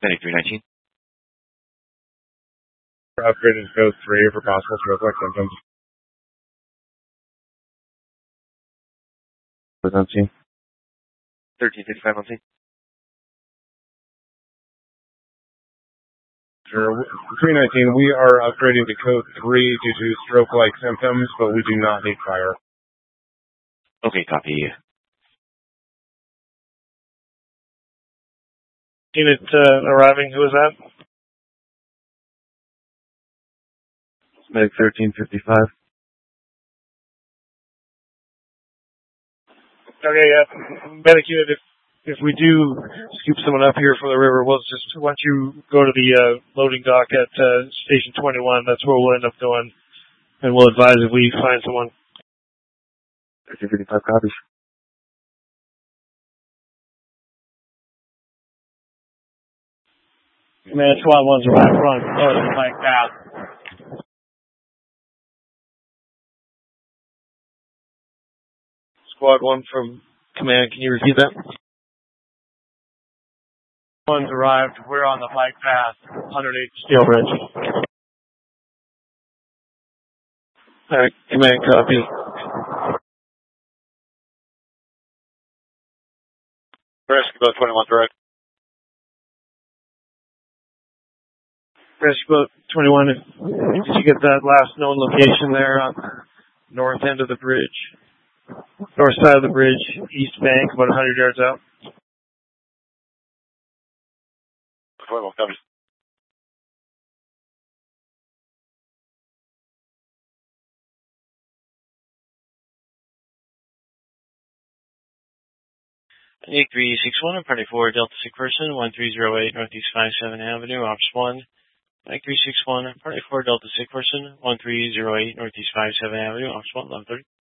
9319. Upgraded to code 3 for possible stroke-like symptoms. Was on scene. 1355 on scene. Sure. 319, we are upgrading to code 3 due to stroke-like symptoms, but we do not need fire. Okay, copy. Unit arriving, who is that? Medic 1355. Okay, yeah. Medic unit, if we do scoop someone up here from the river, we'll just, once you go to the loading dock at Station 21, that's where we'll end up going, and we'll advise if we find someone. 1355 copies. Command Squad 1's right front, like that. Squad 1 from Command, can you repeat that? One's arrived. We're on the bike path, 108 Steel Ridge. Command, copy. Rescue Boat 21, direct. Rescue Boat 21, did you get that last known location there on the north end of the bridge? North side of the bridge, east bank, about 100 yards out. 21, copy. Nick 361, I'm party 4, Delta Sick Person, 1308 Northeast 57 Avenue, Ops 1. Nick 361, I'm party 4, Delta Sick Person, 1308 Northeast 57 Avenue, Ops 1, 1130.